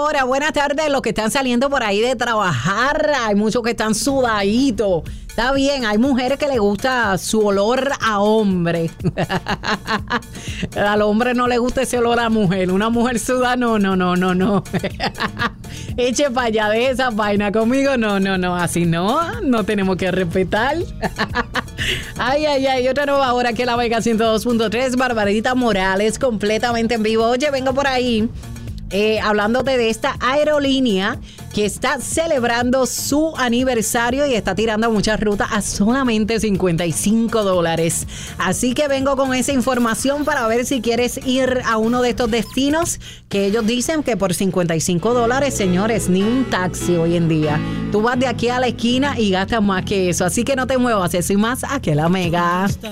hora. Buenas tardes, los que están saliendo por ahí de trabajar. Hay muchos que están sudaditos. Está bien, hay mujeres que les gusta su olor a hombre. Al hombre no le gusta ese olor a mujer. Una mujer suda, no. Eche para allá de esa vaina conmigo. No, así no tenemos que respetar. Ay, otra nueva hora aquí en La Vega 102.3. Barbarita Morales, completamente en vivo. Oye, vengo por ahí hablándote de esta aerolínea que está celebrando su aniversario y está tirando muchas rutas a solamente $55. Así que vengo con esa información para ver si quieres ir a uno de estos destinos que ellos dicen que por $55, señores, ni un taxi hoy en día. Tú vas de aquí a la esquina y gastas más que eso. Así que no te muevas, eso y más aquí en La Mega.